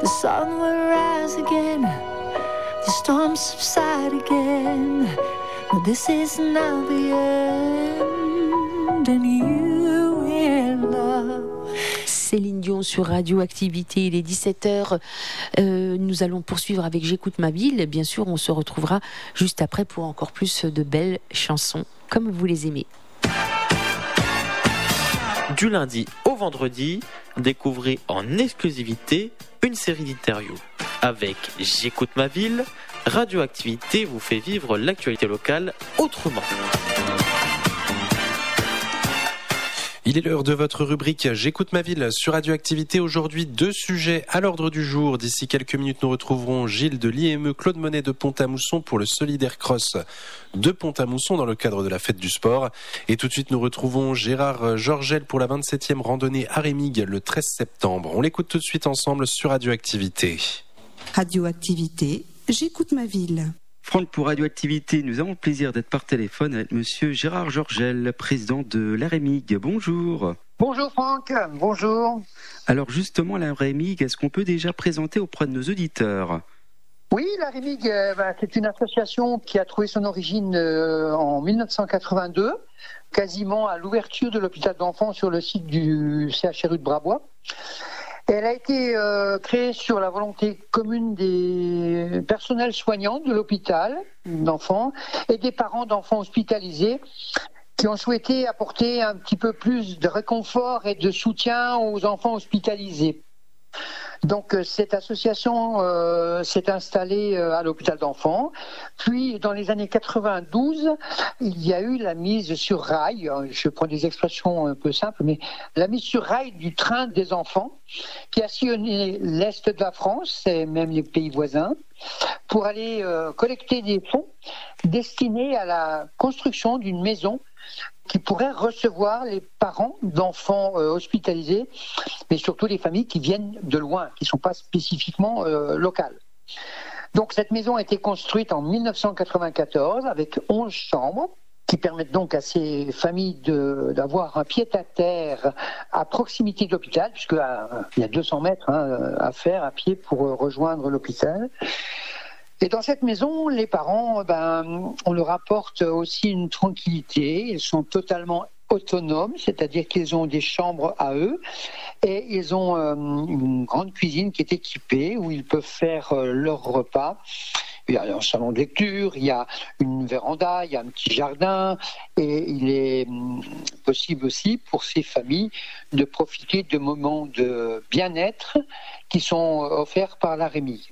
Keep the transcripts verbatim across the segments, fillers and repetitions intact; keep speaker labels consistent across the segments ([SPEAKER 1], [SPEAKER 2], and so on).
[SPEAKER 1] The sun will rise again, the storms subside again. But this is not the end, and you will love.
[SPEAKER 2] Céline Dion sur Radioactivité, il est dix-sept heures. Euh, nous allons poursuivre avec J'écoute ma ville. Bien sûr, on se retrouvera juste après pour encore plus de belles chansons comme vous les aimez.
[SPEAKER 3] Du lundi au vendredi, découvrez en exclusivité une série d'interviews. Avec J'écoute ma ville, Radioactivité vous fait vivre l'actualité locale autrement.
[SPEAKER 4] Il est l'heure de votre rubrique J'écoute ma ville sur Radioactivité. Aujourd'hui, deux sujets à l'ordre du jour. D'ici quelques minutes, nous retrouverons Gilles de l'I M E, Claude Monet de Pont-à-Mousson pour le Solidaire Cross de Pont-à-Mousson dans le cadre de la fête du sport. Et tout de suite, nous retrouvons Gérard Georgel pour la vingt-septième randonnée à Rémigues le treize septembre. On l'écoute tout de suite ensemble sur Radioactivité.
[SPEAKER 5] Radioactivité, J'écoute ma ville.
[SPEAKER 6] Franck, pour Radioactivité, nous avons le plaisir d'être par téléphone avec monsieur Gérard Georgel, président de la Rémigue. Bonjour.
[SPEAKER 7] Bonjour Franck, bonjour.
[SPEAKER 6] Alors justement, la Rémigue, est-ce qu'on peut déjà présenter auprès de nos auditeurs ?
[SPEAKER 7] Oui, la Rémigue, euh, bah, c'est une association qui a trouvé son origine euh, en dix-neuf cent quatre-vingt-deux, quasiment à l'ouverture de l'hôpital d'enfants sur le site du C H R U de Brabois. Elle a été euh, créée sur la volonté commune des personnels soignants de l'hôpital d'enfants et des parents d'enfants hospitalisés qui ont souhaité apporter un petit peu plus de réconfort et de soutien aux enfants hospitalisés. Donc cette association euh, s'est installée euh, à l'hôpital d'enfants. Puis dans les années quatre-vingt-douze, il y a eu la mise sur rail, je prends des expressions un peu simples, mais la mise sur rail du train des enfants qui a sillonné l'Est de la France et même les pays voisins pour aller euh, collecter des fonds destinés à la construction d'une maison qui pourrait recevoir les parents d'enfants euh, hospitalisés, mais surtout les familles qui viennent de loin, qui ne sont pas spécifiquement euh, locales. Donc cette maison a été construite en dix-neuf cent quatre-vingt-quatorze avec onze chambres, qui permettent donc à ces familles de, d'avoir un pied-à-terre à proximité de l'hôpital, puisqu'il y a deux cents mètres hein, à faire à pied pour rejoindre l'hôpital. Et dans cette maison, les parents, ben, on leur apporte aussi une tranquillité. Ils sont totalement autonomes, c'est-à-dire qu'ils ont des chambres à eux et ils ont euh, une grande cuisine qui est équipée où ils peuvent faire euh, leur repas. Il y a un salon de lecture, il y a une véranda, il y a un petit jardin et il est possible aussi pour ces familles de profiter de moments de bien-être qui sont offerts par la Rémigue.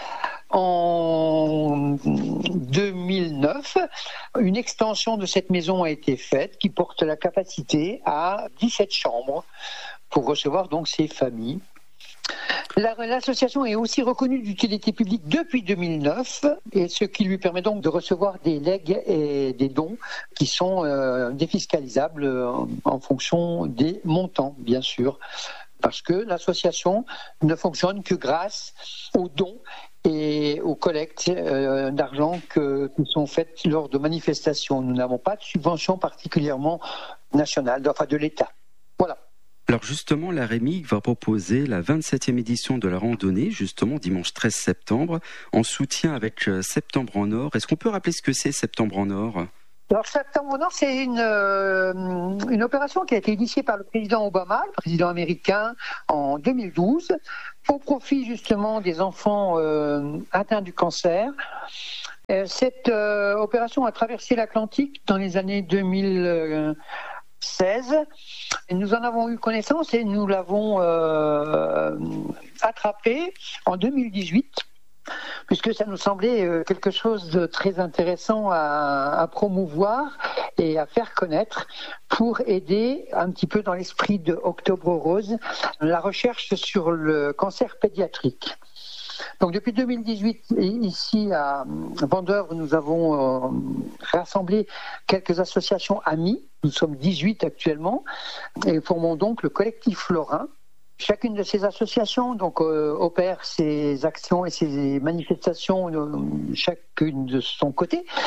[SPEAKER 7] En deux mille neuf, une extension de cette maison a été faite qui porte la capacité à dix-sept chambres pour recevoir donc ces familles. L'association est aussi reconnue d'utilité publique depuis deux mille neuf, et ce qui lui permet donc de recevoir des legs et des dons qui sont euh, défiscalisables en fonction des montants, bien sûr, parce que l'association ne fonctionne que grâce aux dons et aux collectes euh, d'argent que, qui sont faites lors de manifestations. Nous n'avons pas de subvention particulièrement nationale, enfin de l'État. Voilà.
[SPEAKER 6] Alors justement, la Rémigue va proposer la vingt-septième édition de la randonnée, justement dimanche treize septembre, en soutien avec Septembre en Or. Est-ce qu'on peut rappeler ce que c'est Septembre en Or ?
[SPEAKER 7] Alors Septembre en Or, c'est une, euh, une opération qui a été initiée par le président Obama, le président américain, en deux mille douze, au profit justement des enfants euh, atteints du cancer. Euh, cette euh, opération a traversé l'Atlantique dans les années deux mille seize. Et nous en avons eu connaissance et nous l'avons euh, attrapée en deux mille dix-huit. Puisque ça nous semblait quelque chose de très intéressant à, à promouvoir et à faire connaître pour aider un petit peu dans l'esprit de Octobre Rose la recherche sur le cancer pédiatrique. Donc depuis deux mille dix-huit, ici à Vendeuvre, nous avons euh, rassemblé quelques associations amies. Nous sommes dix-huit actuellement et formons donc le collectif Lorrain. Chacune de ces associations donc, euh, opère ses actions et ses manifestations, euh, chacune de son côté.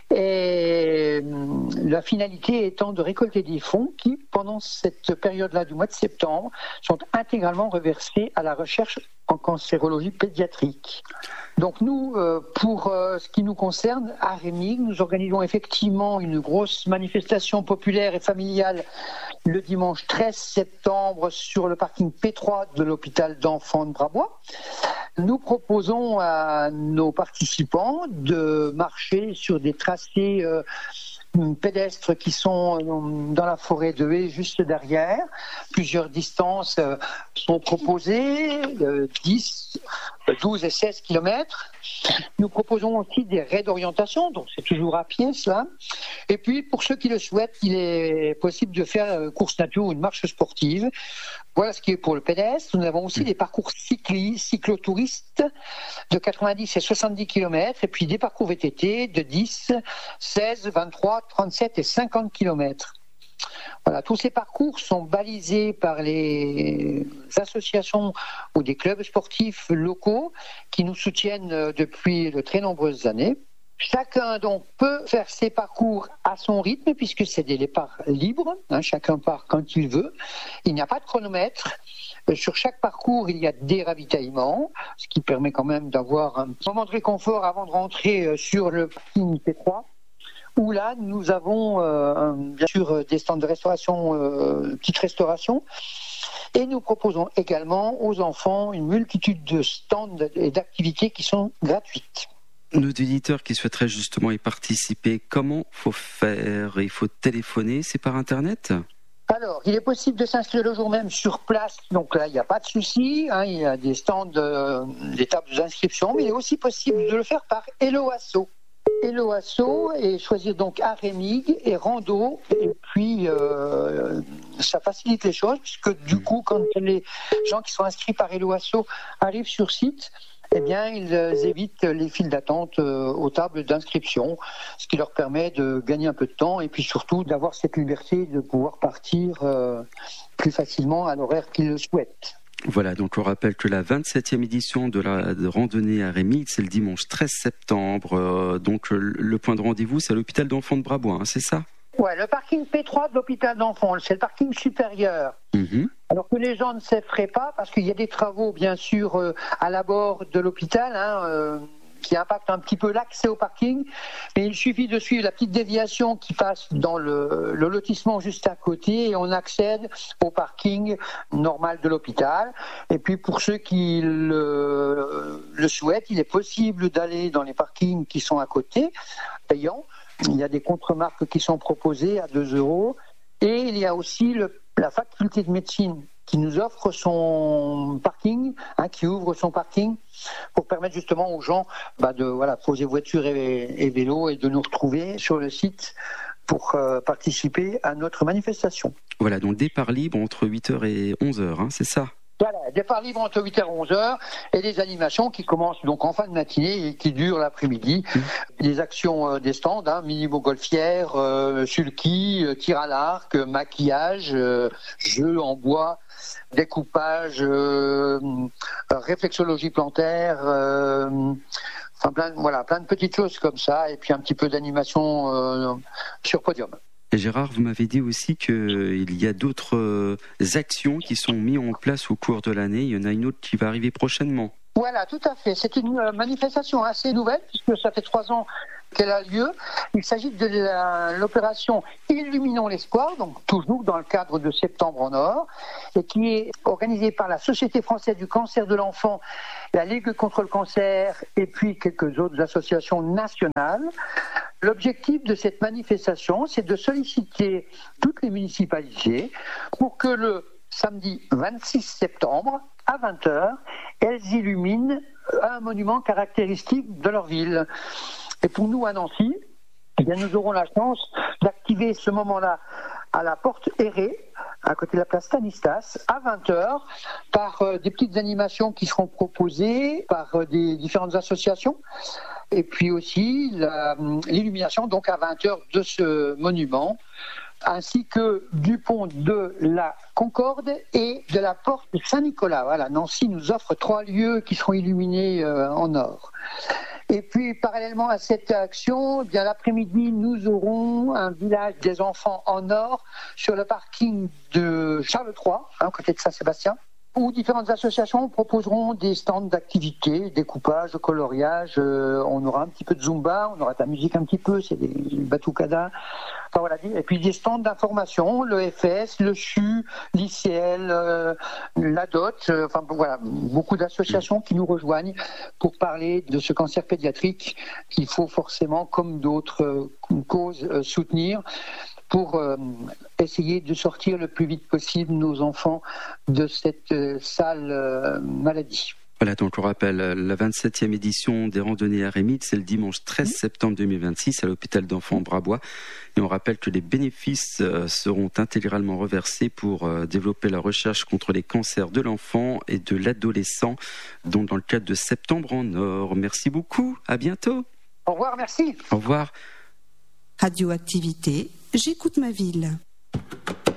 [SPEAKER 7] Et la finalité étant de récolter des fonds qui, pendant cette période-là du mois de septembre, sont intégralement reversés à la recherche en cancérologie pédiatrique. Donc nous, euh, pour euh, ce qui nous concerne, à Rémig, nous organisons effectivement une grosse manifestation populaire et familiale le dimanche treize septembre sur le parking P trois de l'hôpital d'enfants de Brabois. Nous proposons à nos participants de marcher sur des tracés euh, pédestres qui sont dans la forêt de haies juste derrière. Plusieurs distances euh, sont proposées, euh, dix, douze et seize kilomètres. Nous proposons aussi des raies d'orientation, donc c'est toujours à pied cela. Et puis pour ceux qui le souhaitent, il est possible de faire euh, course nature ou une marche sportive. Voilà ce qui est pour le pédestre. Nous avons aussi des parcours cyclistes, cyclotouristes de quatre-vingt-dix et soixante-dix kilomètres, et puis des parcours V T T de dix, seize, vingt-trois, trente-sept et cinquante kilomètres. Voilà, tous ces parcours sont balisés par les associations ou des clubs sportifs locaux qui nous soutiennent depuis de très nombreuses années. Chacun donc peut faire ses parcours à son rythme puisque c'est des départs libres, hein, chacun part quand il veut. Il n'y a pas de chronomètre. Sur chaque parcours, il y a des ravitaillements, ce qui permet quand même d'avoir un moment de réconfort avant de rentrer sur le parking P trois. Où là, nous avons euh, bien sûr des stands de restauration, euh, petite restauration, et nous proposons également aux enfants une multitude de stands et d'activités qui sont gratuites.
[SPEAKER 6] Nos auditeurs qui souhaiteraient justement y participer, comment faut faire? Il faut téléphoner, c'est par Internet?
[SPEAKER 7] Alors, il est possible de s'inscrire le jour même sur place, donc là, il n'y a pas de souci, hein, il y a des stands, euh, des tables d'inscription, mais il est aussi possible de le faire par Hello Asso. Hello Asso et choisir donc à Rémig et rando, et puis euh, ça facilite les choses, puisque du coup, quand les gens qui sont inscrits par Hello Asso arrivent sur site, eh bien, ils évitent les files d'attente aux tables d'inscription, ce qui leur permet de gagner un peu de temps et puis surtout d'avoir cette liberté de pouvoir partir plus facilement à l'horaire qu'ils le souhaitent.
[SPEAKER 6] Voilà, donc on rappelle que la vingt-septième édition de la de randonnée à Rémig, c'est le dimanche treize septembre. Euh, donc le point de rendez-vous, c'est à l'hôpital d'enfants de Brabois, hein, c'est ça?
[SPEAKER 7] Ouais, le parking P trois de l'hôpital d'enfants, c'est le parking supérieur. Mmh. Alors que les gens ne s'effraient pas, parce qu'il y a des travaux, bien sûr, euh, à l'abord de l'hôpital, hein, euh, qui impactent un petit peu l'accès au parking. Mais il suffit de suivre la petite déviation qui passe dans le, le lotissement juste à côté et on accède au parking normal de l'hôpital. Et puis pour ceux qui le, le souhaitent, il est possible d'aller dans les parkings qui sont à côté, payants. Il y a des contre-marques qui sont proposées à deux euros. Et il y a aussi le, la faculté de médecine qui nous offre son parking, hein, qui ouvre son parking pour permettre justement aux gens bah, de voilà, poser voiture et, et vélo et de nous retrouver sur le site pour euh, participer à notre manifestation.
[SPEAKER 6] Voilà, donc départ libre entre huit heures et onze heures, hein, c'est ça?
[SPEAKER 7] Voilà, départ libre entre huit heures et onze heures et des animations qui commencent donc en fin de matinée et qui durent l'après-midi. Mmh. Des actions euh, des stands, hein, mini-montgolfière, euh, sulky, euh, tir à l'arc, euh, maquillage, euh, jeux en bois, découpage, euh, réflexologie plantaire, euh, enfin plein, voilà, plein de petites choses comme ça et puis un petit peu d'animation euh, sur podium.
[SPEAKER 6] Et Gérard, vous m'avez dit aussi qu'il y a d'autres actions qui sont mises en place au cours de l'année. Il y en a une autre qui va arriver prochainement.
[SPEAKER 7] Voilà, tout à fait. C'est une manifestation assez nouvelle puisque ça fait trois ans qu'elle a lieu. Il s'agit de la, l'opération Illuminons l'espoir, donc toujours dans le cadre de Septembre en Or, et qui est organisée par la Société française du cancer de l'enfant, la Ligue contre le cancer et puis quelques autres associations nationales. L'objectif de cette manifestation, c'est de solliciter toutes les municipalités pour que le samedi vingt-six septembre, à vingt heures, elles illuminent un monument caractéristique de leur ville. Et pour nous, à Nancy, eh bien, nous aurons la chance d'activer ce moment-là à la porte Héré, à côté de la place Stanislas, à vingt heures, par euh, des petites animations qui seront proposées par euh, des différentes associations. Et puis aussi la, l'illumination donc à vingt heures de ce monument, ainsi que du pont de la Concorde et de la porte Saint-Nicolas. Voilà, Nancy nous offre trois lieux qui seront illuminés euh, en or. Et puis, parallèlement à cette action, eh bien, l'après-midi, nous aurons un village des enfants en or sur le parking de Charles trois, hein, côté de Saint-Sébastien, où différentes associations proposeront des stands d'activités, découpage, coloriage. Euh, on aura un petit peu de zumba, on aura de la musique un petit peu, c'est des batucadas. Enfin, voilà. Et puis des stands d'information, le F S, le C H U, l'I C L, euh, la D O T. Euh, enfin voilà, beaucoup d'associations qui nous rejoignent pour parler de ce cancer pédiatrique qu'il faut forcément, comme d'autres euh, causes, euh, soutenir, pour euh, essayer de sortir le plus vite possible nos enfants de cette euh, sale euh, maladie.
[SPEAKER 6] Voilà, donc on rappelle, la vingt-septième édition des randonnées Arémides, c'est le dimanche treize septembre deux mille vingt-six à l'hôpital d'enfants Brabois. Et on rappelle que les bénéfices euh, seront intégralement reversés pour euh, développer la recherche contre les cancers de l'enfant et de l'adolescent, dont dans le cadre de Septembre en Or. Merci beaucoup, à bientôt.
[SPEAKER 7] Au revoir, merci.
[SPEAKER 6] Au revoir.
[SPEAKER 5] Radioactivité, j'écoute ma ville.